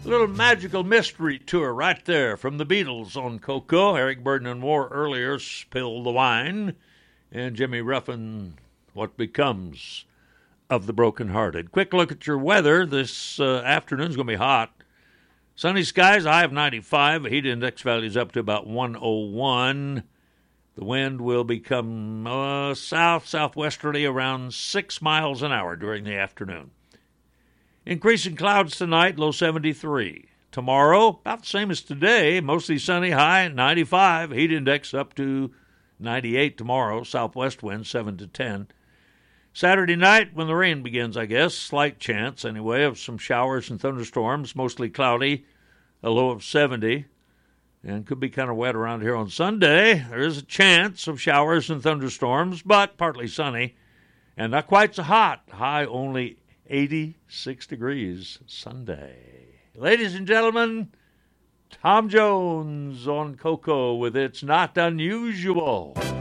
A little magical mystery tour right there from the Beatles on Coco. Eric Burden and War earlier, Spill the Wine. And Jimmy Ruffin, What Becomes of the Brokenhearted. Quick look at your weather. This afternoon is going to be hot. Sunny skies, high of 95. The heat index value is up to about 101. The wind will become southwesterly around 6 miles an hour during the afternoon. Increasing clouds tonight, low 73. Tomorrow, about the same as today, mostly sunny, high 95. Heat index up to 98 tomorrow. Southwest wind 7 to 10. Saturday night, when the rain begins, I guess, slight chance anyway of some showers and thunderstorms, mostly cloudy, a low of 70. And could be kind of wet around here on Sunday. There is a chance of showers and thunderstorms, but partly sunny. And not quite so hot. High only 86 degrees Sunday. Ladies and gentlemen, Tom Jones on Coco with It's Not Unusual.